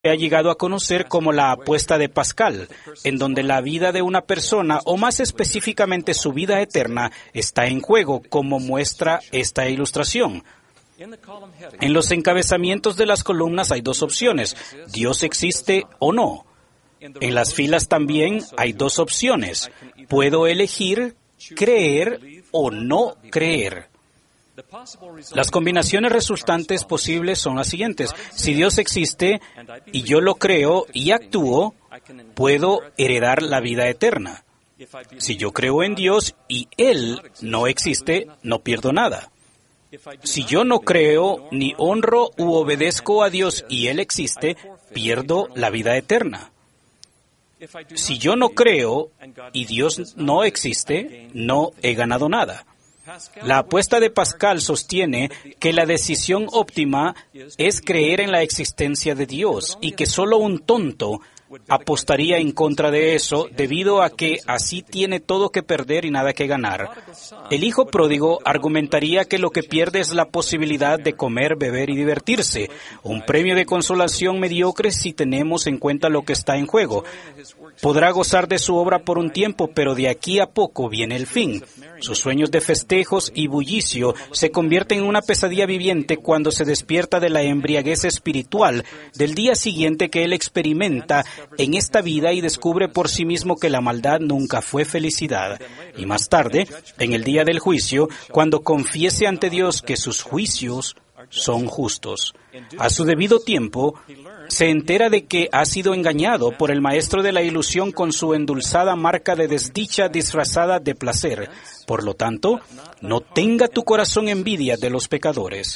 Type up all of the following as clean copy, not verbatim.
ha llegado a conocer como la apuesta de Pascal, en donde la vida de una persona, o más específicamente su vida eterna, está en juego, como muestra esta ilustración. En los encabezamientos de las columnas hay dos opciones: Dios existe o no. En las filas también hay dos opciones: puedo elegir creer o no creer. Las combinaciones resultantes posibles son las siguientes: si Dios existe y yo lo creo y actúo, puedo heredar la vida eterna. Si yo creo en Dios y Él no existe, no pierdo nada. Si yo no creo, ni honro u obedezco a Dios y Él existe, pierdo la vida eterna. Si yo no creo y Dios no existe, no he ganado nada. La apuesta de Pascal sostiene que la decisión óptima es creer en la existencia de Dios y que solo un tonto apostaría en contra de eso debido a que así tiene todo que perder y nada que ganar. El hijo pródigo argumentaría que lo que pierde es la posibilidad de comer, beber y divertirse, un premio de consolación mediocre si tenemos en cuenta lo que está en juego. Podrá gozar de su obra por un tiempo, pero de aquí a poco viene el fin. Sus sueños de festejos y bullicio se convierten en una pesadilla viviente cuando se despierta de la embriaguez espiritual del día siguiente que él experimenta en esta vida y descubre por sí mismo que la maldad nunca fue felicidad. Y más tarde, en el día del juicio, cuando confiese ante Dios que sus juicios son justos. A su debido tiempo, se entera de que ha sido engañado por el maestro de la ilusión con su endulzada marca de desdicha disfrazada de placer. Por lo tanto, no tenga tu corazón envidia de los pecadores.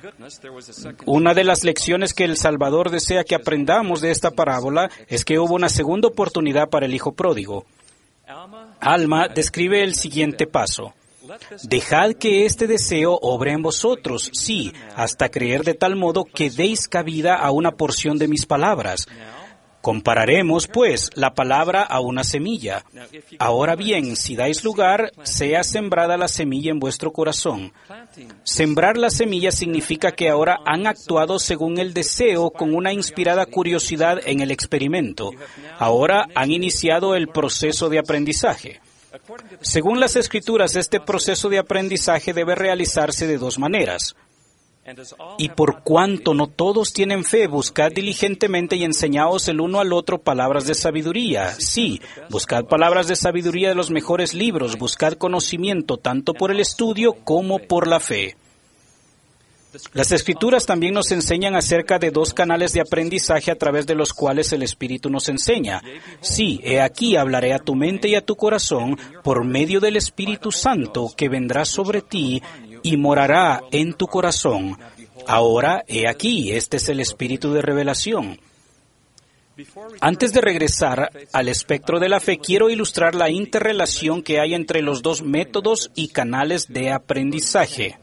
Una de las lecciones que el Salvador desea que aprendamos de esta parábola es que hubo una segunda oportunidad para el hijo pródigo. Alma describe el siguiente paso: dejad que este deseo obre en vosotros, sí, hasta creer de tal modo que deis cabida a una porción de mis palabras. Compararemos, pues, la palabra a una semilla. Ahora bien, si dais lugar, sea sembrada la semilla en vuestro corazón. Sembrar la semilla significa que ahora han actuado según el deseo con una inspirada curiosidad en el experimento. Ahora han iniciado el proceso de aprendizaje. Según las Escrituras, este proceso de aprendizaje debe realizarse de dos maneras. Y por cuanto no todos tienen fe, buscad diligentemente y enseñaos el uno al otro palabras de sabiduría. Sí, buscad palabras de sabiduría de los mejores libros, buscad conocimiento tanto por el estudio como por la fe. Las Escrituras también nos enseñan acerca de dos canales de aprendizaje a través de los cuales el Espíritu nos enseña. Sí, he aquí hablaré a tu mente y a tu corazón por medio del Espíritu Santo que vendrá sobre ti y morará en tu corazón. Ahora, he aquí, este es el Espíritu de revelación. Antes de regresar al espectro de la fe, quiero ilustrar la interrelación que hay entre los dos métodos y canales de aprendizaje.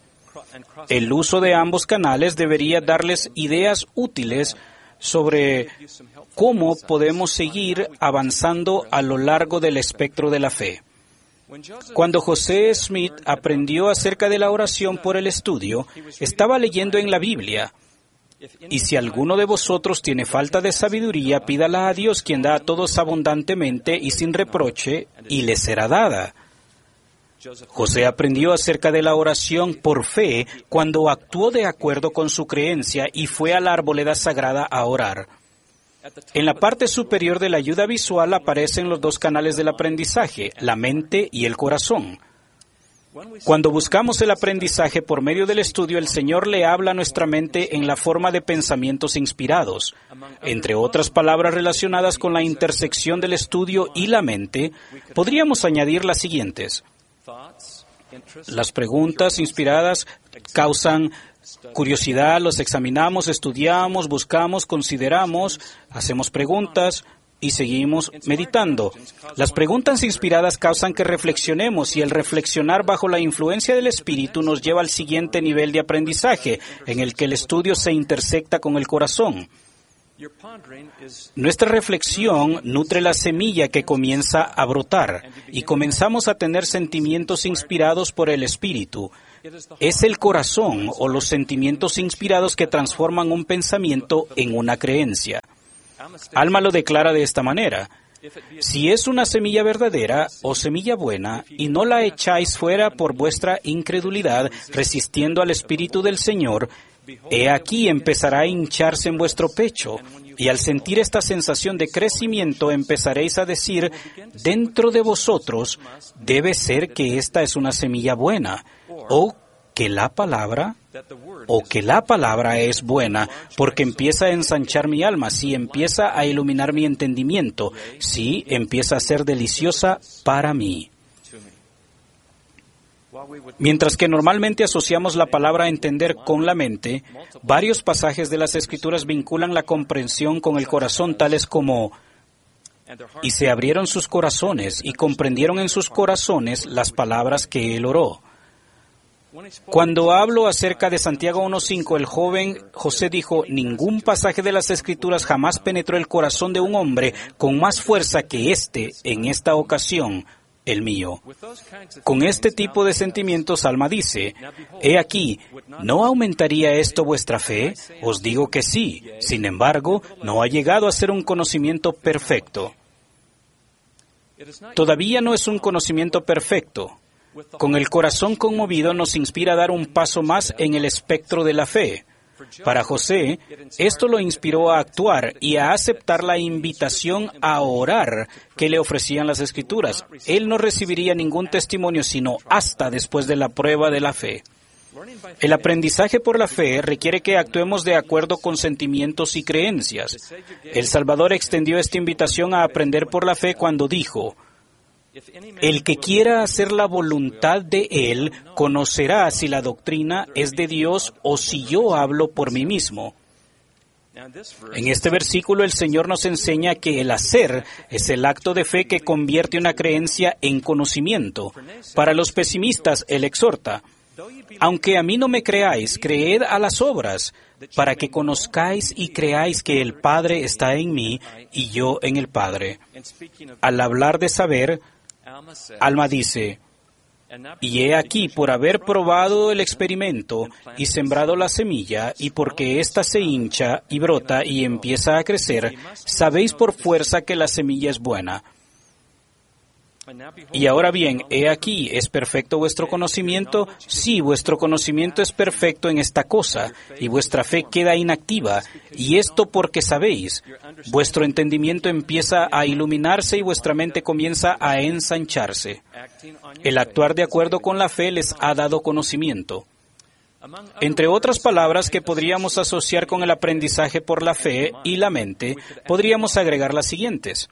El uso de ambos canales debería darles ideas útiles sobre cómo podemos seguir avanzando a lo largo del espectro de la fe. Cuando José Smith aprendió acerca de la oración por el estudio, estaba leyendo en la Biblia: y si alguno de vosotros tiene falta de sabiduría, pídala a Dios, quien da a todos abundantemente y sin reproche, y le será dada. José aprendió acerca de la oración por fe cuando actuó de acuerdo con su creencia y fue a la arboleda sagrada a orar. En la parte superior de la ayuda visual aparecen los dos canales del aprendizaje, la mente y el corazón. Cuando buscamos el aprendizaje por medio del estudio, el Señor le habla a nuestra mente en la forma de pensamientos inspirados. Entre otras palabras relacionadas con la intersección del estudio y la mente, podríamos añadir las siguientes. Las preguntas inspiradas causan curiosidad, los examinamos, estudiamos, buscamos, consideramos, hacemos preguntas y seguimos meditando. Las preguntas inspiradas causan que reflexionemos y el reflexionar bajo la influencia del Espíritu nos lleva al siguiente nivel de aprendizaje, en el que el estudio se intersecta con el corazón. Nuestra reflexión nutre la semilla que comienza a brotar y comenzamos a tener sentimientos inspirados por el Espíritu. Es el corazón o los sentimientos inspirados que transforman un pensamiento en una creencia. Alma lo declara de esta manera: si es una semilla verdadera o semilla buena, y no la echáis fuera por vuestra incredulidad, resistiendo al Espíritu del Señor, he aquí empezará a hincharse en vuestro pecho, y al sentir esta sensación de crecimiento empezaréis a decir dentro de vosotros, debe ser que esta es una semilla buena, o que la palabra es buena, porque empieza a ensanchar mi alma, sí, empieza a iluminar mi entendimiento, sí, empieza a ser deliciosa para mí. Mientras que normalmente asociamos la palabra entender con la mente, varios pasajes de las Escrituras vinculan la comprensión con el corazón, tales como: y se abrieron sus corazones y comprendieron en sus corazones las palabras que él oró. Cuando hablo acerca de Santiago 1:5, el joven José dijo: ningún pasaje de las Escrituras jamás penetró el corazón de un hombre con más fuerza que en esta ocasión, el mío. Con este tipo de sentimientos, Alma dice: he aquí, ¿no aumentaría esto vuestra fe? Os digo que sí. Sin embargo, no ha llegado a ser un conocimiento perfecto. Todavía no es un conocimiento perfecto. Con el corazón conmovido nos inspira a dar un paso más en el espectro de la fe. Para José, esto lo inspiró a actuar y a aceptar la invitación a orar que le ofrecían las Escrituras. Él no recibiría ningún testimonio sino hasta después de la prueba de la fe. El aprendizaje por la fe requiere que actuemos de acuerdo con sentimientos y creencias. El Salvador extendió esta invitación a aprender por la fe cuando dijo: el que quiera hacer la voluntad de Él conocerá si la doctrina es de Dios o si yo hablo por mí mismo. En este versículo el Señor nos enseña que el hacer es el acto de fe que convierte una creencia en conocimiento. Para los pesimistas, Él exhorta: aunque a mí no me creáis, creed a las obras, para que conozcáis y creáis que el Padre está en mí y yo en el Padre. Al hablar de saber, Alma dice: y he aquí, por haber probado el experimento y sembrado la semilla, y porque ésta se hincha y brota y empieza a crecer, sabéis por fuerza que la semilla es buena. Y ahora bien, he aquí, ¿es perfecto vuestro conocimiento? Sí, vuestro conocimiento es perfecto en esta cosa, y vuestra fe queda inactiva, y esto porque sabéis. Vuestro entendimiento empieza a iluminarse y vuestra mente comienza a ensancharse. El actuar de acuerdo con la fe les ha dado conocimiento. Entre otras palabras que podríamos asociar con el aprendizaje por la fe y la mente, podríamos agregar las siguientes: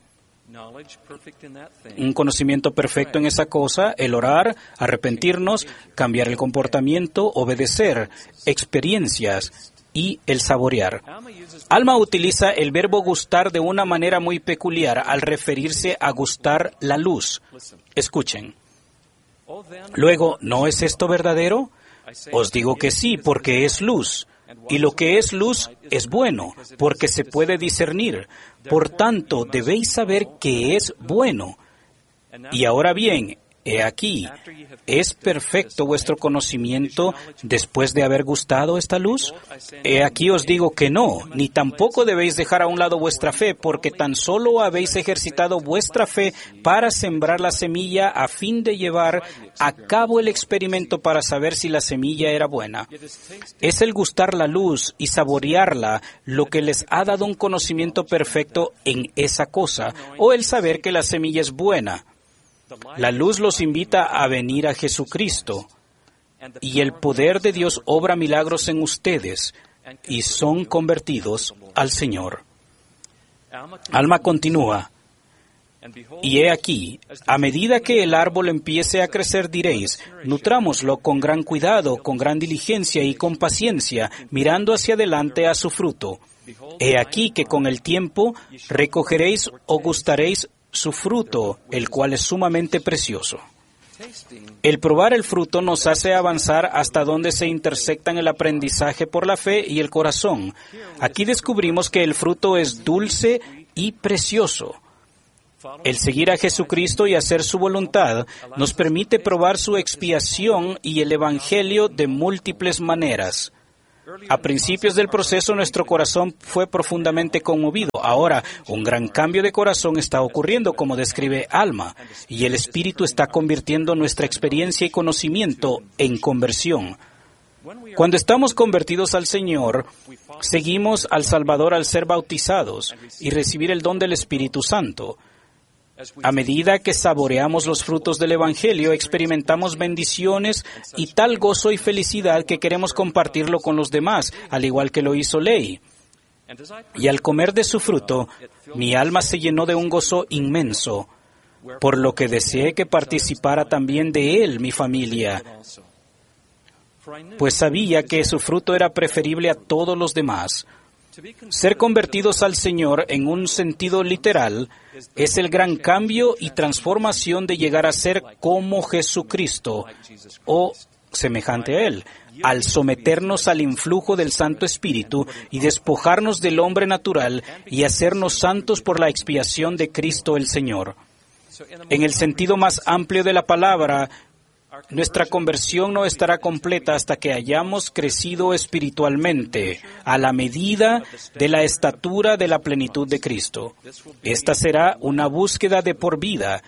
un conocimiento perfecto en esa cosa, el orar, arrepentirnos, cambiar el comportamiento, obedecer, experiencias y el saborear. Alma utiliza el verbo gustar de una manera muy peculiar al referirse a gustar la luz. Escuchen. Luego, ¿no es esto verdadero? Os digo que sí, porque es luz. Y lo que es luz es bueno, porque se puede discernir. Por tanto, debéis saber que es bueno. Y ahora bien, he aquí, ¿es perfecto vuestro conocimiento después de haber gustado esta luz? He aquí os digo que no, ni tampoco debéis dejar a un lado vuestra fe, porque tan solo habéis ejercitado vuestra fe para sembrar la semilla a fin de llevar a cabo el experimento para saber si la semilla era buena. Es el gustar la luz y saborearla lo que les ha dado un conocimiento perfecto en esa cosa, o el saber que la semilla es buena. La luz los invita a venir a Jesucristo, y el poder de Dios obra milagros en ustedes, y son convertidos al Señor. Alma continúa: y he aquí, a medida que el árbol empiece a crecer, diréis: nutrámoslo con gran cuidado, con gran diligencia y con paciencia, mirando hacia adelante a su fruto. He aquí que con el tiempo recogeréis o gustaréis su fruto, el cual es sumamente precioso. El probar el fruto nos hace avanzar hasta donde se intersectan el aprendizaje por la fe y el corazón. Aquí descubrimos que el fruto es dulce y precioso. El seguir a Jesucristo y hacer su voluntad nos permite probar su expiación y el Evangelio de múltiples maneras. A principios del proceso, nuestro corazón fue profundamente conmovido. Ahora, un gran cambio de corazón está ocurriendo, como describe Alma, y el Espíritu está convirtiendo nuestra experiencia y conocimiento en conversión. Cuando estamos convertidos al Señor, seguimos al Salvador al ser bautizados y recibir el don del Espíritu Santo. A medida que saboreamos los frutos del Evangelio, experimentamos bendiciones y tal gozo y felicidad que queremos compartirlo con los demás, al igual que lo hizo Ley. Y al comer de su fruto, mi alma se llenó de un gozo inmenso, por lo que deseé que participara también de él mi familia, pues sabía que su fruto era preferible a todos los demás. Ser convertidos al Señor en un sentido literal es el gran cambio y transformación de llegar a ser como Jesucristo o semejante a Él, al someternos al influjo del Santo Espíritu y despojarnos del hombre natural y hacernos santos por la expiación de Cristo el Señor. En el sentido más amplio de la palabra, nuestra conversión no estará completa hasta que hayamos crecido espiritualmente a la medida de la estatura de la plenitud de Cristo. Esta será una búsqueda de por vida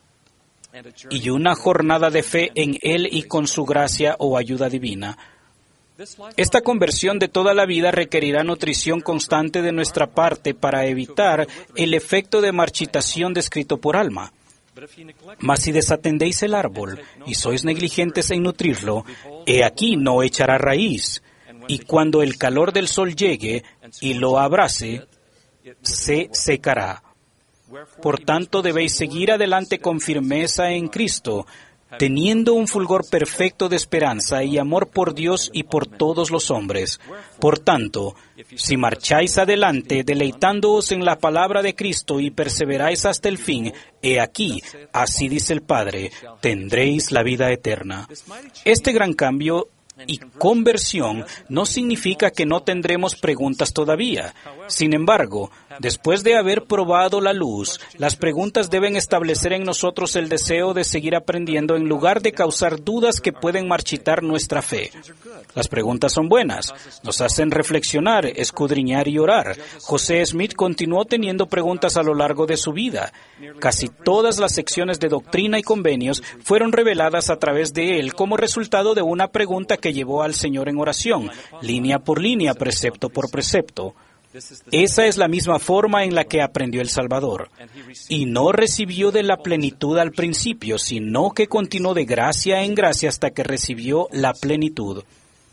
y una jornada de fe en Él y con su gracia o ayuda divina. Esta conversión de toda la vida requerirá nutrición constante de nuestra parte para evitar el efecto de marchitación descrito por Alma. Mas si desatendéis el árbol y sois negligentes en nutrirlo, he aquí no echará raíz, y cuando el calor del sol llegue y lo abrace, se secará. Por tanto, debéis seguir adelante con firmeza en Cristo, teniendo un fulgor perfecto de esperanza y amor por Dios y por todos los hombres. Por tanto, si marcháis adelante, deleitándoos en la palabra de Cristo y perseveráis hasta el fin, he aquí, así dice el Padre, tendréis la vida eterna. Este gran cambio y conversión no significa que no tendremos preguntas todavía. Sin embargo, después de haber probado la luz, las preguntas deben establecer en nosotros el deseo de seguir aprendiendo en lugar de causar dudas que pueden marchitar nuestra fe. Las preguntas son buenas, nos hacen reflexionar, escudriñar y orar. José Smith continuó teniendo preguntas a lo largo de su vida. Casi todas las secciones de doctrina y convenios fueron reveladas a través de él como resultado de una pregunta que llevó al Señor en oración, línea por línea, precepto por precepto. Esa es la misma forma en la que aprendió el Salvador. Y no recibió de la plenitud al principio, sino que continuó de gracia en gracia hasta que recibió la plenitud.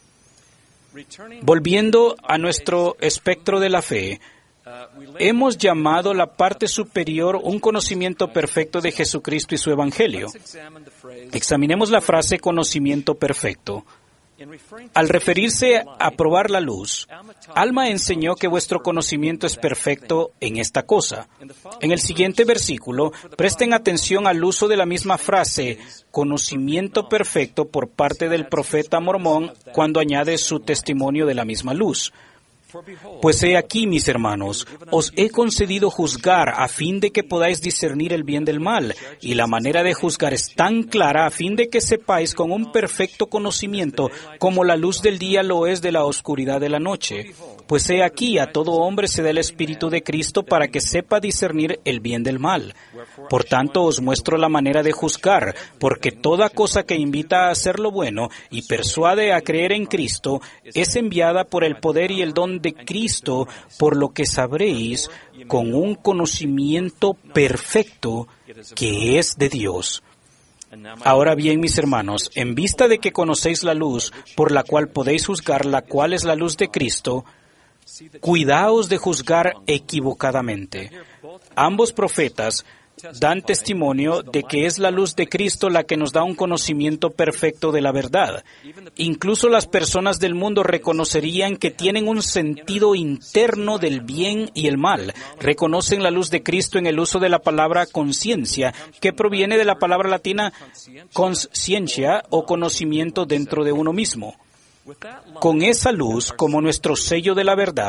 Volviendo a nuestro espectro de la fe, hemos llamado la parte superior un conocimiento perfecto de Jesucristo y su Evangelio. Examinemos la frase conocimiento perfecto. Al referirse a probar la luz, Alma enseñó que vuestro conocimiento es perfecto en esta cosa. En el siguiente versículo, presten atención al uso de la misma frase, conocimiento perfecto, por parte del profeta mormón cuando añade su testimonio de la misma luz. Pues he aquí, mis hermanos, os he concedido juzgar a fin de que podáis discernir el bien del mal, y la manera de juzgar es tan clara a fin de que sepáis con un perfecto conocimiento como la luz del día lo es de la oscuridad de la noche. Pues he aquí, a todo hombre se da el Espíritu de Cristo para que sepa discernir el bien del mal. Por tanto, os muestro la manera de juzgar, porque toda cosa que invita a hacer lo bueno y persuade a creer en Cristo es enviada por el poder y el don de Cristo, por lo que sabréis con un conocimiento perfecto que es de Dios. Ahora bien, mis hermanos, en vista de que conocéis la luz por la cual podéis juzgar la cual es la luz de Cristo, cuidaos de juzgar equivocadamente. Ambos profetas dan testimonio de que es la luz de Cristo la que nos da un conocimiento perfecto de la verdad. Incluso las personas del mundo reconocerían que tienen un sentido interno del bien y el mal. Reconocen la luz de Cristo en el uso de la palabra conciencia, que proviene de la palabra latina consciencia o conocimiento dentro de uno mismo. Con esa luz como nuestro sello de la verdad,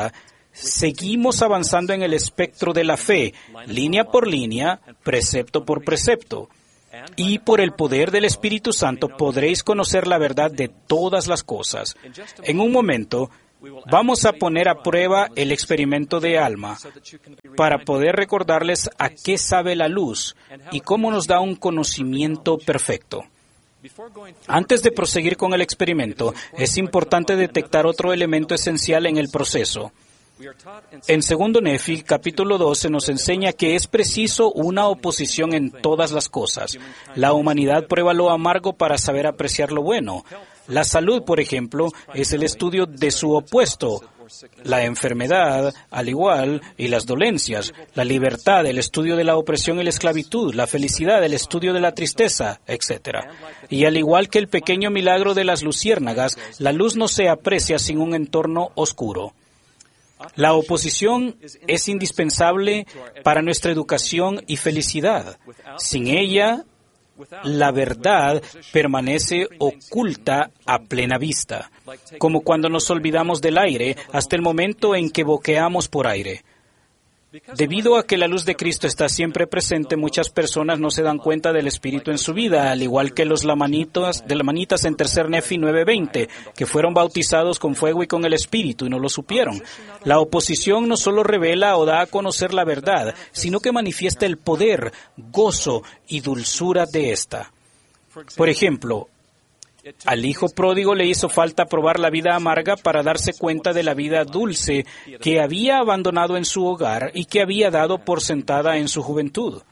seguimos avanzando en el espectro de la fe, línea por línea, precepto por precepto. Y por el poder del Espíritu Santo podréis conocer la verdad de todas las cosas. En un momento, vamos a poner a prueba el experimento de alma para poder recordarles a qué sabe la luz y cómo nos da un conocimiento perfecto. Antes de proseguir con el experimento, es importante detectar otro elemento esencial en el proceso. En 2 Nefi, capítulo 12, nos enseña que es preciso una oposición en todas las cosas. La humanidad prueba lo amargo para saber apreciar lo bueno. La salud, por ejemplo, es el estudio de su opuesto. La enfermedad, al igual, y las dolencias. La libertad, el estudio de la opresión y la esclavitud. La felicidad, el estudio de la tristeza, etc. Y al igual que el pequeño milagro de las luciérnagas, la luz no se aprecia sin un entorno oscuro. La oposición es indispensable para nuestra educación y felicidad. Sin ella, la verdad permanece oculta a plena vista, como cuando nos olvidamos del aire hasta el momento en que boqueamos por aire. Debido a que la luz de Cristo está siempre presente, muchas personas no se dan cuenta del Espíritu en su vida, al igual que los lamanitas en 3 Nefi 9:20, que fueron bautizados con fuego y con el Espíritu y no lo supieron. La oposición no solo revela o da a conocer la verdad, sino que manifiesta el poder, gozo y dulzura de esta. Por ejemplo, al hijo pródigo le hizo falta probar la vida amarga para darse cuenta de la vida dulce que había abandonado en su hogar y que había dado por sentada en su juventud.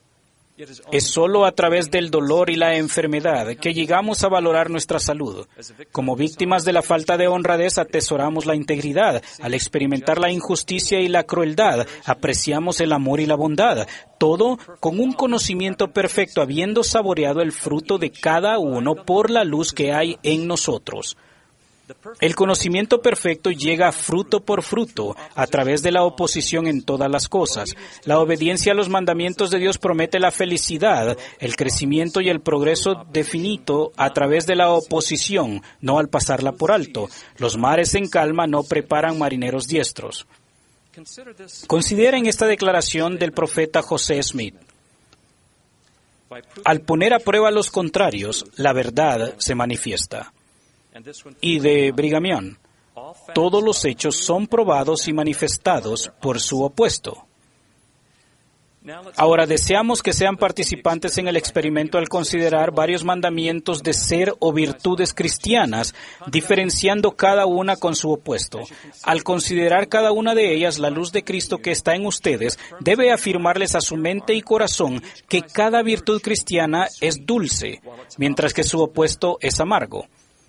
Es solo a través del dolor y la enfermedad que llegamos a valorar nuestra salud. Como víctimas de la falta de honradez, atesoramos la integridad. Al experimentar la injusticia y la crueldad, apreciamos el amor y la bondad. Todo con un conocimiento perfecto, habiendo saboreado el fruto de cada uno por la luz que hay en nosotros. El conocimiento perfecto llega fruto por fruto, a través de la oposición en todas las cosas. La obediencia a los mandamientos de Dios promete la felicidad, el crecimiento y el progreso definido a través de la oposición, no al pasarla por alto. Los mares en calma no preparan marineros diestros. Consideren esta declaración del profeta José Smith. Al poner a prueba los contrarios, la verdad se manifiesta. Y de Brigham Young, todos los hechos son probados y manifestados por su opuesto. Ahora, deseamos que sean participantes en el experimento al considerar varios mandamientos de ser o virtudes cristianas, diferenciando cada una con su opuesto. Al considerar cada una de ellas, la luz de Cristo que está en ustedes debe afirmarles a su mente y corazón que cada virtud cristiana es dulce, mientras que su opuesto es amargo.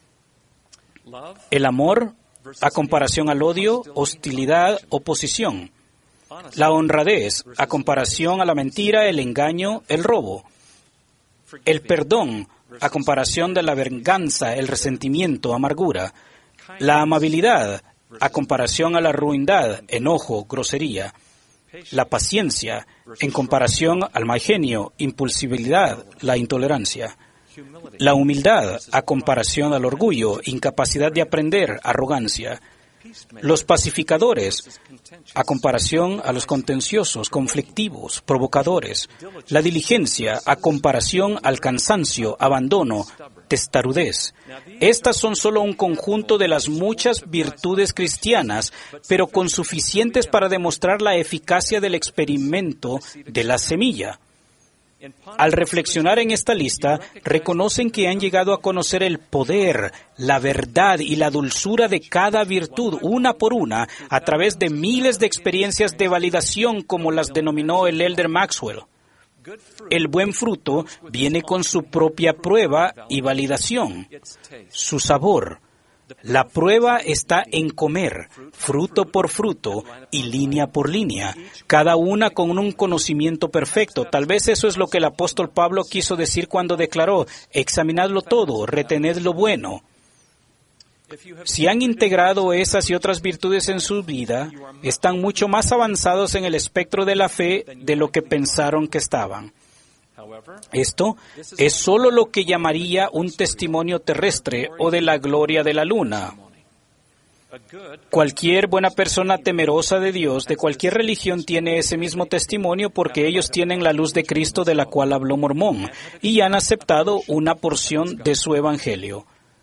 El amor, a comparación al odio, hostilidad, oposición. La honradez, a comparación a la mentira, el engaño, el robo. El perdón, a comparación de la venganza, el resentimiento, amargura. La amabilidad, a comparación a la ruindad, enojo, grosería. La paciencia, en comparación al mal genio, impulsividad, la intolerancia. La humildad, a comparación al orgullo, incapacidad de aprender, arrogancia. Los pacificadores, a comparación a los contenciosos, conflictivos, provocadores. La diligencia, a comparación al cansancio, abandono, testarudez. Estas son solo un conjunto de las muchas virtudes cristianas, pero con suficientes para demostrar la eficacia del experimento de la semilla. Al reflexionar en esta lista, reconocen que han llegado a conocer el poder, la verdad y la dulzura de cada virtud, una por una, a través de miles de experiencias de validación, como las denominó el elder Maxwell. El buen fruto viene con su propia prueba y validación, su sabor. La prueba está en comer, fruto por fruto y línea por línea, cada una con un conocimiento perfecto. Tal vez eso es lo que el apóstol Pablo quiso decir cuando declaró: examinadlo todo, retened lo bueno. Si han integrado esas y otras virtudes en su vida, están mucho más avanzados en el espectro de la fe de lo que pensaron que estaban. Esto es solo lo que llamaría un testimonio terrestre o de la gloria de la luna. Cualquier buena persona temerosa de Dios, de cualquier religión, tiene ese mismo testimonio porque ellos tienen la luz de Cristo de la cual habló Mormón y han aceptado una porción de su evangelio.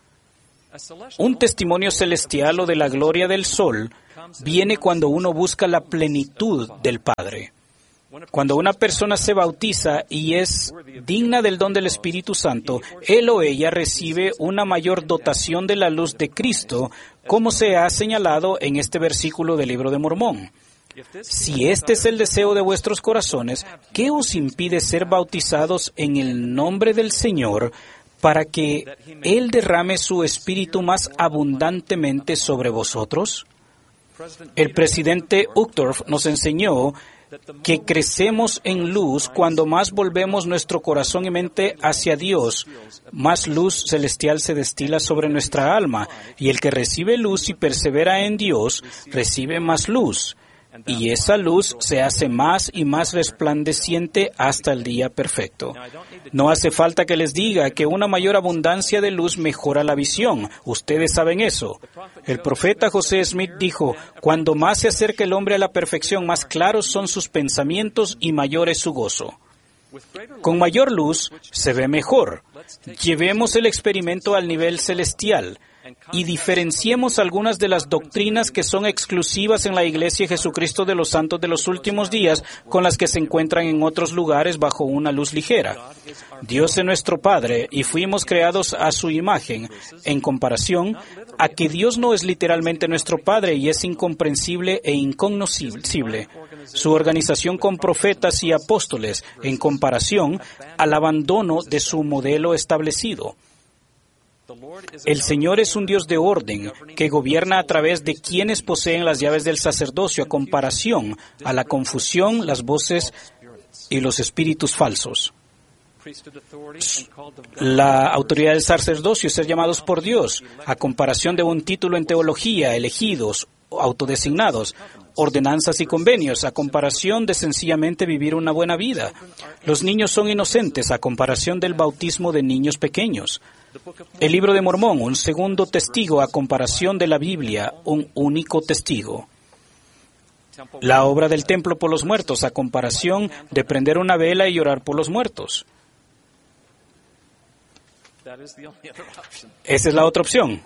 Un testimonio celestial o de la gloria del sol viene cuando uno busca la plenitud del Padre. Cuando una persona se bautiza y es digna del don del Espíritu Santo, él o ella recibe una mayor dotación de la luz de Cristo, como se ha señalado en este versículo del Libro de Mormón. Si este es el deseo de vuestros corazones, ¿qué os impide ser bautizados en el nombre del Señor para que Él derrame su Espíritu más abundantemente sobre vosotros? El presidente Uchtdorf nos enseñó que crecemos en luz cuando más volvemos nuestro corazón y mente hacia Dios, más luz celestial se destila sobre nuestra alma, y el que recibe luz y persevera en Dios, recibe más luz, y esa luz se hace más y más resplandeciente hasta el día perfecto. No hace falta que les diga que una mayor abundancia de luz mejora la visión. Ustedes saben eso. El profeta José Smith dijo, cuando más se acerca el hombre a la perfección, más claros son sus pensamientos y mayor es su gozo. Con mayor luz se ve mejor. Llevemos el experimento al nivel celestial y diferenciemos algunas de las doctrinas que son exclusivas en la Iglesia de Jesucristo de los Santos de los Últimos Días con las que se encuentran en otros lugares bajo una luz ligera. Dios es nuestro Padre y fuimos creados a su imagen, en comparación a que Dios no es literalmente nuestro Padre y es incomprensible e incognoscible. Su organización con profetas y apóstoles, en comparación al abandono de su modelo establecido. El Señor es un Dios de orden, que gobierna a través de quienes poseen las llaves del sacerdocio, a comparación a la confusión, las voces y los espíritus falsos. La autoridad del sacerdocio es ser llamados por Dios, a comparación de un título en teología, elegidos, autodesignados, ordenanzas y convenios, a comparación de sencillamente vivir una buena vida. Los niños son inocentes, a comparación del bautismo de niños pequeños. El Libro de Mormón, un segundo testigo a comparación de la Biblia, un único testigo. La obra del templo por los muertos, a comparación de prender una vela y orar por los muertos. Esa es la otra opción.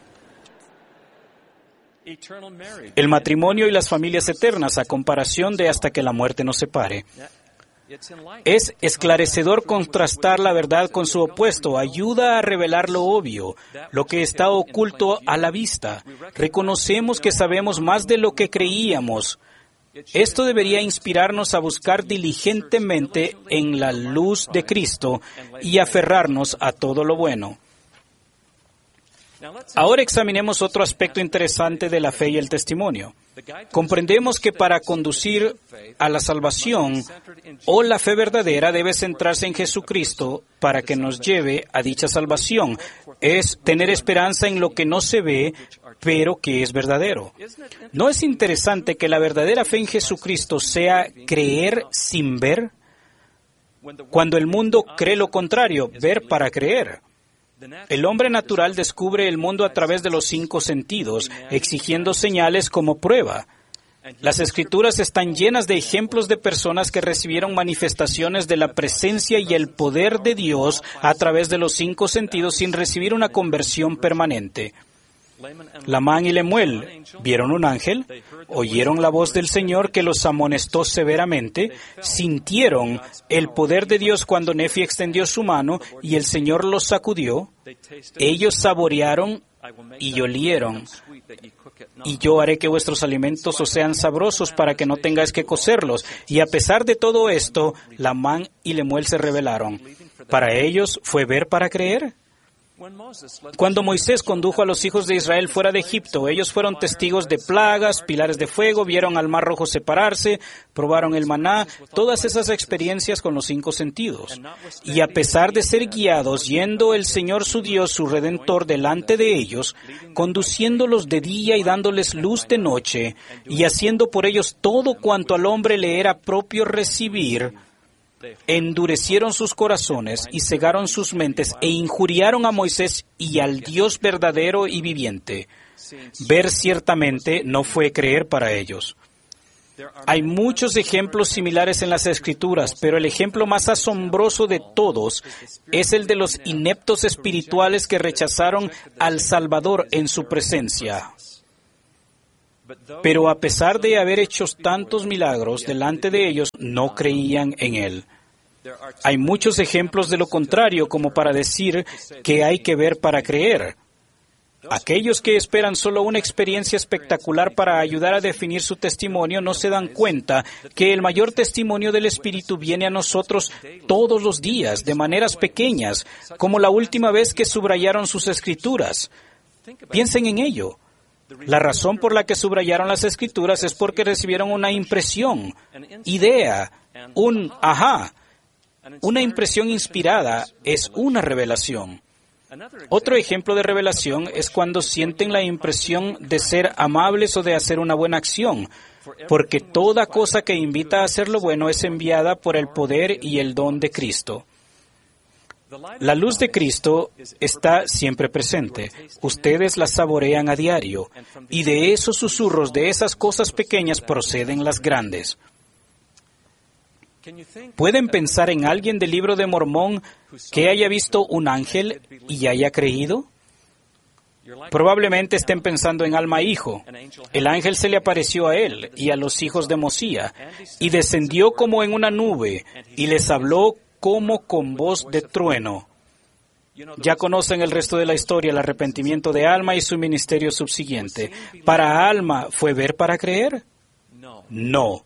El matrimonio y las familias eternas, a comparación de hasta que la muerte nos separe. Es esclarecedor contrastar la verdad con su opuesto, ayuda a revelar lo obvio, lo que está oculto a la vista. Reconocemos que sabemos más de lo que creíamos. Esto debería inspirarnos a buscar diligentemente en la luz de Cristo y aferrarnos a todo lo bueno. Ahora examinemos otro aspecto interesante de la fe y el testimonio. Comprendemos que para conducir a la salvación o la fe verdadera debe centrarse en Jesucristo para que nos lleve a dicha salvación. Es tener esperanza en lo que no se ve, pero que es verdadero. ¿No es interesante que la verdadera fe en Jesucristo sea creer sin ver? Cuando el mundo cree lo contrario, ver para creer. El hombre natural descubre el mundo a través de los 5 sentidos, exigiendo señales como prueba. Las Escrituras están llenas de ejemplos de personas que recibieron manifestaciones de la presencia y el poder de Dios a través de los 5 sentidos sin recibir una conversión permanente. Lamán y Lemuel vieron un ángel, oyeron la voz del Señor que los amonestó severamente, sintieron el poder de Dios cuando Nefi extendió su mano y el Señor los sacudió. Ellos saborearon y olieron. Y yo haré que vuestros alimentos os sean sabrosos para que no tengáis que cocerlos. Y a pesar de todo esto, Lamán y Lemuel se rebelaron. ¿Para ellos fue ver para creer? Cuando Moisés condujo a los hijos de Israel fuera de Egipto, ellos fueron testigos de plagas, pilares de fuego, vieron al Mar Rojo separarse, probaron el maná, todas esas experiencias con los 5 sentidos. Y a pesar de ser guiados, yendo el Señor su Dios, su Redentor, delante de ellos, conduciéndolos de día y dándoles luz de noche, y haciendo por ellos todo cuanto al hombre le era propio recibir, endurecieron sus corazones y cegaron sus mentes e injuriaron a Moisés y al Dios verdadero y viviente. Ver ciertamente no fue creer para ellos. Hay muchos ejemplos similares en las Escrituras, pero el ejemplo más asombroso de todos es el de los ineptos espirituales que rechazaron al Salvador en su presencia. Pero a pesar de haber hecho tantos milagros delante de ellos, no creían en Él. Hay muchos ejemplos de lo contrario, como para decir que hay que ver para creer. Aquellos que esperan solo una experiencia espectacular para ayudar a definir su testimonio no se dan cuenta que el mayor testimonio del Espíritu viene a nosotros todos los días, de maneras pequeñas, como la última vez que subrayaron sus Escrituras. Piensen en ello. La razón por la que subrayaron las Escrituras es porque recibieron una impresión, idea, un ajá. Una impresión inspirada es una revelación. Otro ejemplo de revelación es cuando sienten la impresión de ser amables o de hacer una buena acción, porque toda cosa que invita a hacer lo bueno es enviada por el poder y el don de Cristo. La luz de Cristo está siempre presente. Ustedes la saborean a diario, y de esos susurros, de esas cosas pequeñas, proceden las grandes. ¿Pueden pensar en alguien del Libro de Mormón que haya visto un ángel y haya creído? Probablemente estén pensando en Alma hijo. El ángel se le apareció a él y a los hijos de Mosía, y descendió como en una nube, y les habló como con voz de trueno. Ya conocen el resto de la historia, el arrepentimiento de Alma y su ministerio subsiguiente. ¿Para Alma fue ver para creer? No.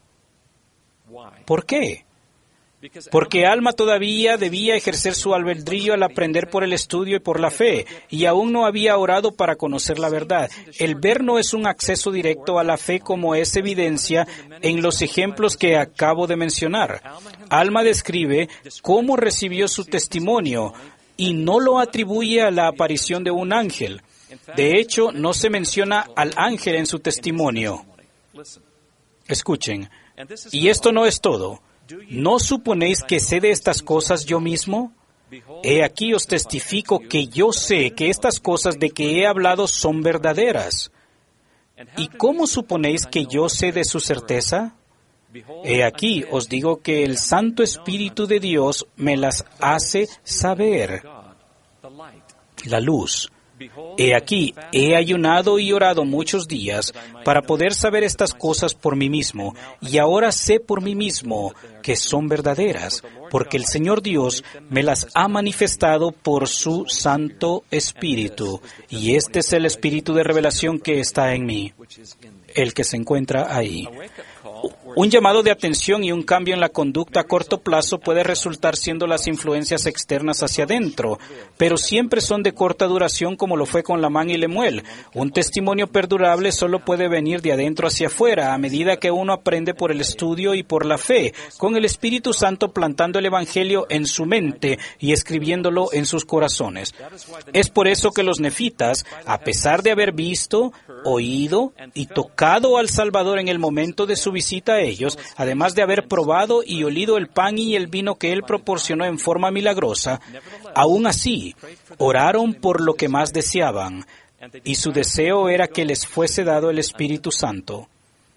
¿Por qué? Porque Alma todavía debía ejercer su albedrío al aprender por el estudio y por la fe, y aún no había orado para conocer la verdad. El ver no es un acceso directo a la fe, como es evidencia en los ejemplos que acabo de mencionar. Alma describe cómo recibió su testimonio y no lo atribuye a la aparición de un ángel. De hecho, no se menciona al ángel en su testimonio. Escuchen. Y esto no es todo. ¿No suponéis que sé de estas cosas yo mismo? He aquí os testifico que yo sé que estas cosas de que he hablado son verdaderas. ¿Y cómo suponéis que yo sé de su certeza? He aquí os digo que el Santo Espíritu de Dios me las hace saber. La luz. He aquí, he ayunado y orado muchos días para poder saber estas cosas por mí mismo, y ahora sé por mí mismo que son verdaderas, porque el Señor Dios me las ha manifestado por su Santo Espíritu, y este es el Espíritu de revelación que está en mí, el que se encuentra ahí. Un llamado de atención y un cambio en la conducta a corto plazo puede resultar siendo las influencias externas hacia adentro, pero siempre son de corta duración, como lo fue con Lamán y Lemuel. Un testimonio perdurable solo puede venir de adentro hacia afuera, a medida que uno aprende por el estudio y por la fe, con el Espíritu Santo plantando el Evangelio en su mente y escribiéndolo en sus corazones. Es por eso que los nefitas, a pesar de haber visto, oído y tocado al Salvador en el momento de su visita a ellos, además de haber probado y olido el pan y el vino que Él proporcionó en forma milagrosa, aún así, oraron por lo que más deseaban, y su deseo era que les fuese dado el Espíritu Santo.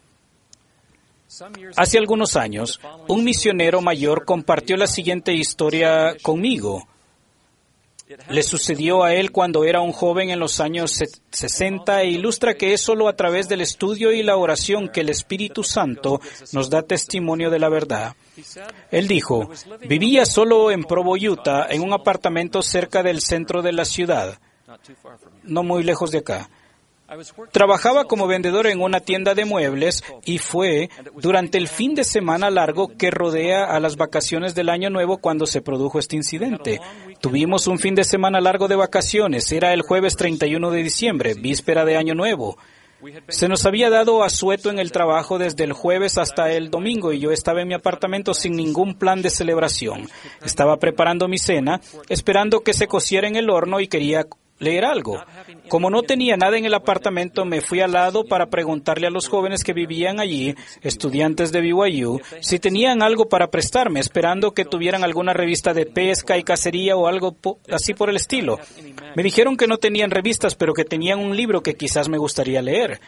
Hace algunos años, un misionero mayor compartió la siguiente historia conmigo. Le sucedió a él cuando era un joven en los años 60 e ilustra que es solo a través del estudio y la oración que el Espíritu Santo nos da testimonio de la verdad. Él dijo, vivía solo en Provo, Utah, en un apartamento cerca del centro de la ciudad, no muy lejos de acá. Trabajaba como vendedor en una tienda de muebles y fue durante el fin de semana largo que rodea a las vacaciones del Año Nuevo cuando se produjo este incidente. Tuvimos un fin de semana largo de vacaciones. Era el jueves 31 de diciembre, víspera de Año Nuevo. Se nos había dado asueto en el trabajo desde el jueves hasta el domingo y yo estaba en mi apartamento sin ningún plan de celebración. Estaba preparando mi cena, esperando que se cociera en el horno y quería leer algo. Como no tenía nada en el apartamento, me fui al lado para preguntarle a los jóvenes que vivían allí, estudiantes de BYU, si tenían algo para prestarme, esperando que tuvieran alguna revista de pesca y cacería o algo así por el estilo. Me dijeron que no tenían revistas, pero que tenían un libro que quizás me gustaría leer.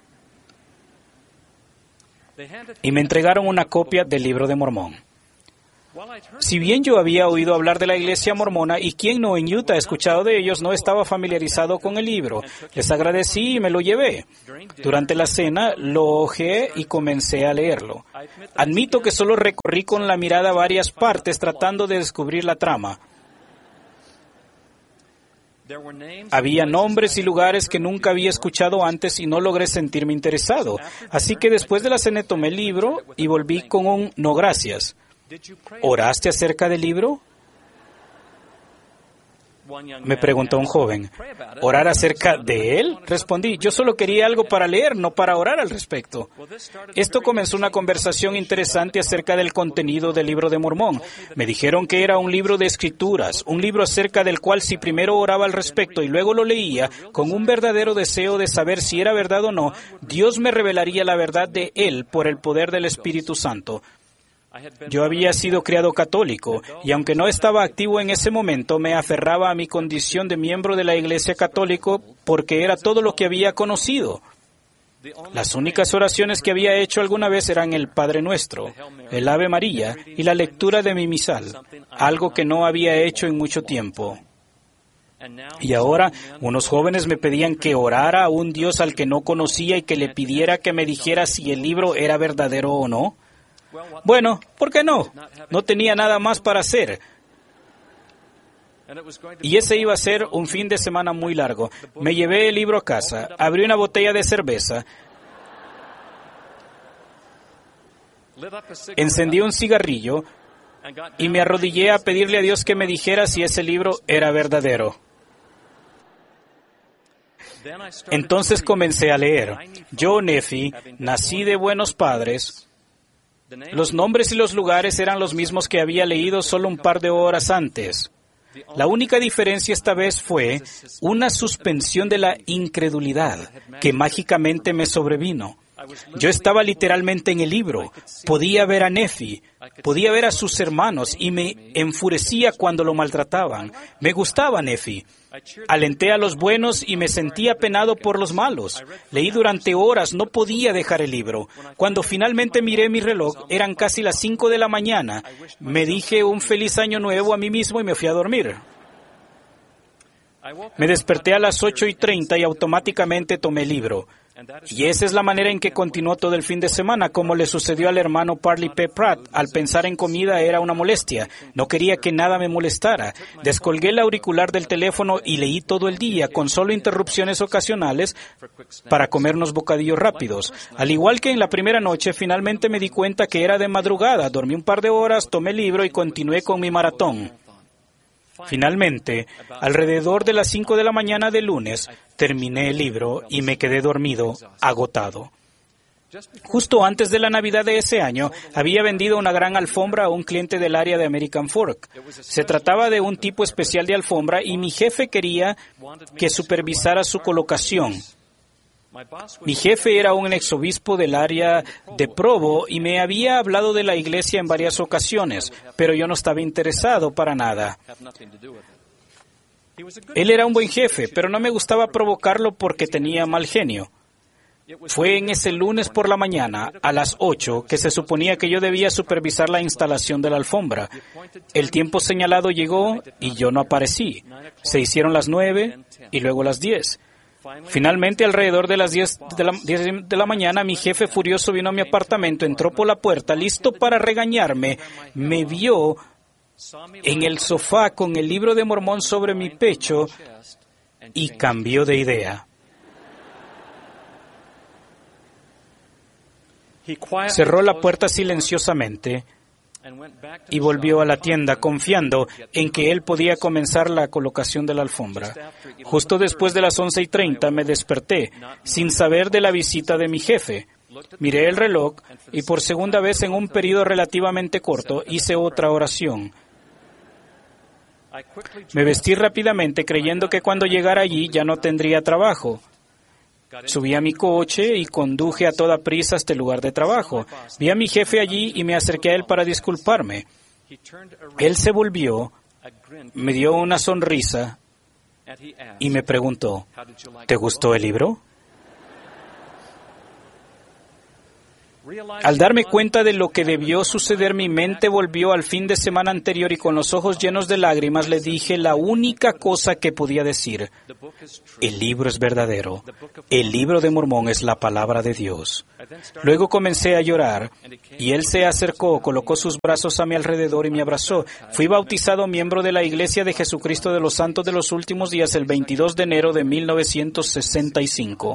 Y me entregaron una copia del Libro de Mormón. Si bien yo había oído hablar de la iglesia mormona y quien no en Utah ha escuchado de ellos, no estaba familiarizado con el libro. Les agradecí y me lo llevé. Durante la cena lo hojeé y comencé a leerlo. Admito que solo recorrí con la mirada varias partes tratando de descubrir la trama. Había nombres y lugares que nunca había escuchado antes y no logré sentirme interesado. Así que después de la cena tomé el libro y volví con un no gracias. ¿Oraste acerca del libro? Me preguntó un joven. ¿Orar acerca de él? Respondí, yo solo quería algo para leer, no para orar al respecto. Esto comenzó una conversación interesante acerca del contenido del Libro de Mormón. Me dijeron que era un libro de escrituras, un libro acerca del cual si primero oraba al respecto y luego lo leía, con un verdadero deseo de saber si era verdad o no, Dios me revelaría la verdad de él por el poder del Espíritu Santo. Yo había sido criado católico y aunque no estaba activo en ese momento, me aferraba a mi condición de miembro de la Iglesia católica porque era todo lo que había conocido. Las únicas oraciones que había hecho alguna vez eran el Padre Nuestro, el Ave María y la lectura de mi misal, algo que no había hecho en mucho tiempo. Y ahora, unos jóvenes me pedían que orara a un Dios al que no conocía y que le pidiera que me dijera si el libro era verdadero o no. Bueno, ¿por qué no? No tenía nada más para hacer. Y ese iba a ser un fin de semana muy largo. Me llevé el libro a casa, abrí una botella de cerveza, encendí un cigarrillo y me arrodillé a pedirle a Dios que me dijera si ese libro era verdadero. Entonces comencé a leer. Yo, Nefi, nací de buenos padres. Los nombres y los lugares eran los mismos que había leído solo un par de horas antes. La única diferencia esta vez fue una suspensión de la incredulidad que mágicamente me sobrevino. Yo estaba literalmente en el libro. Podía ver a Nefi, podía ver a sus hermanos y me enfurecía cuando lo maltrataban. Me gustaba Nefi. Alenté a los buenos y me sentía apenado por los malos. Leí durante horas, no podía dejar el libro. Cuando finalmente miré mi reloj, eran casi las 5 de la mañana. Me dije un feliz año nuevo a mí mismo y me fui a dormir. Me desperté a las 8:30 y automáticamente tomé el libro. Y esa es la manera en que continuó todo el fin de semana, como le sucedió al hermano Parley P. Pratt. Al pensar en comida era una molestia. No quería que nada me molestara. Descolgué el auricular del teléfono y leí todo el día, con solo interrupciones ocasionales para comer unos bocadillos rápidos. Al igual que en la primera noche, finalmente me di cuenta que era de madrugada. Dormí un par de horas, tomé el libro y continué con mi maratón. Finalmente, alrededor de las 5 de la mañana del lunes, terminé el libro y me quedé dormido, agotado. Justo antes de la Navidad de ese año, había vendido una gran alfombra a un cliente del área de American Fork. Se trataba de un tipo especial de alfombra y mi jefe quería que supervisara su colocación. Mi jefe era un exobispo del área de Provo y me había hablado de la iglesia en varias ocasiones, pero yo no estaba interesado para nada. Él era un buen jefe, pero no me gustaba provocarlo porque tenía mal genio. Fue en ese lunes por la mañana, a las 8, que se suponía que yo debía supervisar la instalación de la alfombra. El tiempo señalado llegó y yo no aparecí. Se hicieron las 9 y luego las 10. Finalmente, alrededor de las 10 de la mañana, mi jefe furioso vino a mi apartamento, entró por la puerta, listo para regañarme. Me vio en el sofá con el Libro de Mormón sobre mi pecho y cambió de idea. Cerró la puerta silenciosamente y volvió a la tienda confiando en que él podía comenzar la colocación de la alfombra. Justo después de las 11:30 me desperté, sin saber de la visita de mi jefe. Miré el reloj y por segunda vez en un periodo relativamente corto hice otra oración. Me vestí rápidamente creyendo que cuando llegara allí ya no tendría trabajo. Subí a mi coche y conduje a toda prisa hasta el lugar de trabajo. Vi a mi jefe allí y me acerqué a él para disculparme. Él se volvió, me dio una sonrisa y me preguntó, ¿te gustó el libro? Al darme cuenta de lo que debió suceder, mi mente volvió al fin de semana anterior y con los ojos llenos de lágrimas le dije la única cosa que podía decir. El libro es verdadero. El libro de Mormón es la palabra de Dios. Luego comencé a llorar y él se acercó, colocó sus brazos a mi alrededor y me abrazó. Fui bautizado miembro de la Iglesia de Jesucristo de los Santos de los Últimos Días el 22 de enero de 1965.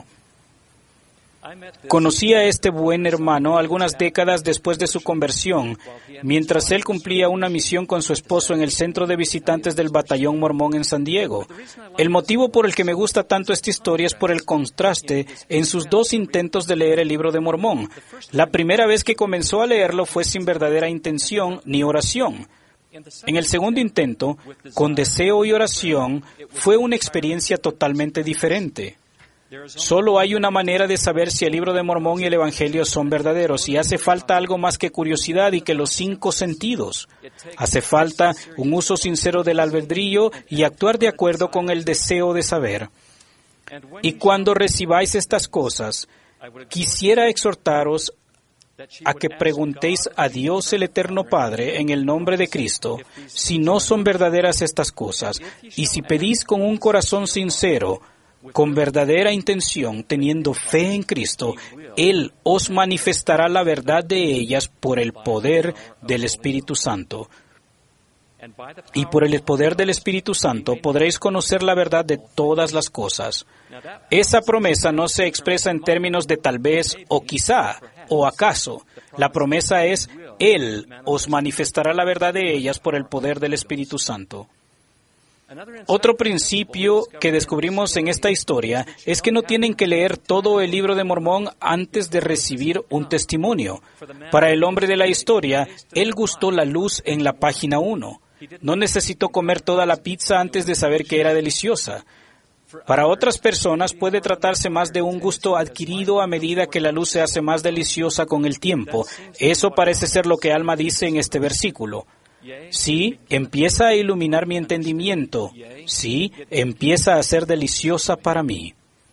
Conocí a este buen hermano algunas décadas después de su conversión, mientras él cumplía una misión con su esposo en el centro de visitantes del Batallón Mormón en San Diego. El motivo por el que me gusta tanto esta historia es por el contraste en sus dos intentos de leer el libro de Mormón. La primera vez que comenzó a leerlo fue sin verdadera intención ni oración. En el segundo intento, con deseo y oración, fue una experiencia totalmente diferente. Solo hay una manera de saber si el libro de Mormón y el Evangelio son verdaderos, y hace falta algo más que curiosidad y que los 5 sentidos. Hace falta un uso sincero del albedrío y actuar de acuerdo con el deseo de saber. Y cuando recibáis estas cosas, quisiera exhortaros a que preguntéis a Dios el Eterno Padre en el nombre de Cristo si no son verdaderas estas cosas, y si pedís con un corazón sincero, con verdadera intención, teniendo fe en Cristo, Él os manifestará la verdad de ellas por el poder del Espíritu Santo. Y por el poder del Espíritu Santo podréis conocer la verdad de todas las cosas. Esa promesa no se expresa en términos de tal vez, o quizá, o acaso. La promesa es, Él os manifestará la verdad de ellas por el poder del Espíritu Santo. Otro principio que descubrimos en esta historia es que no tienen que leer todo el libro de Mormón antes de recibir un testimonio. Para el hombre de la historia, él gustó la luz en la página 1. No necesitó comer toda la pizza antes de saber que era deliciosa. Para otras personas puede tratarse más de un gusto adquirido a medida que la luz se hace más deliciosa con el tiempo. Eso parece ser lo que Alma dice en este versículo. Sí, empieza a iluminar mi entendimiento. Sí, empieza a ser deliciosa para mí.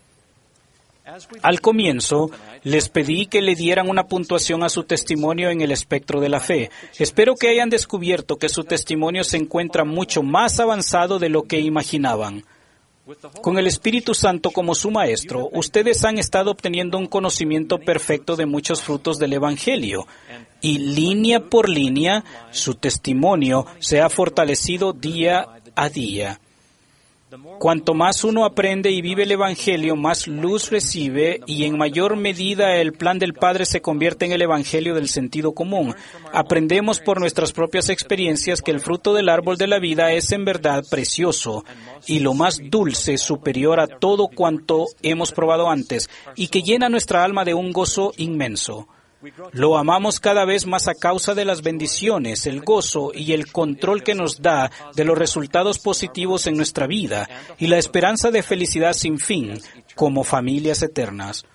Al comienzo, les pedí que le dieran una puntuación a su testimonio en el espectro de la fe. Espero que hayan descubierto que su testimonio se encuentra mucho más avanzado de lo que imaginaban. Con el Espíritu Santo como su maestro, ustedes han estado obteniendo un conocimiento perfecto de muchos frutos del Evangelio. Y línea por línea, su testimonio se ha fortalecido día a día. Cuanto más uno aprende y vive el Evangelio, más luz recibe y en mayor medida el plan del Padre se convierte en el Evangelio del sentido común. Aprendemos por nuestras propias experiencias que el fruto del árbol de la vida es en verdad precioso y lo más dulce, superior a todo cuanto hemos probado antes y que llena nuestra alma de un gozo inmenso. Lo amamos cada vez más a causa de las bendiciones, el gozo y el control que nos da de los resultados positivos en nuestra vida y la esperanza de felicidad sin fin como familias eternas.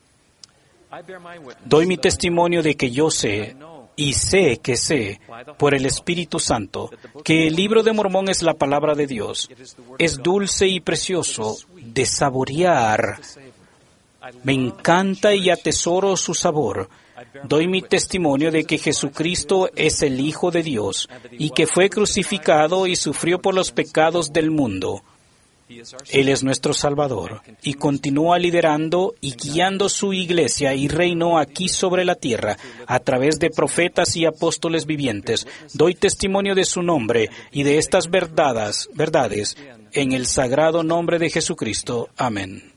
Doy mi testimonio de que yo sé, y sé que sé, por el Espíritu Santo, que el libro de Mormón es la palabra de Dios. Es dulce y precioso de saborear. Me encanta y atesoro su sabor. Doy mi testimonio de que Jesucristo es el Hijo de Dios y que fue crucificado y sufrió por los pecados del mundo. Él es nuestro Salvador y continúa liderando y guiando su iglesia y reino aquí sobre la tierra a través de profetas y apóstoles vivientes. Doy testimonio de su nombre y de estas verdades en el sagrado nombre de Jesucristo. Amén.